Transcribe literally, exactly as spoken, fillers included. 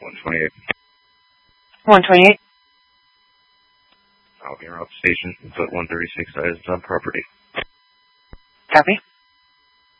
one twenty-eight. one twenty-eight. I'll be around the station, foot one thirty-six, that is on property. Copy.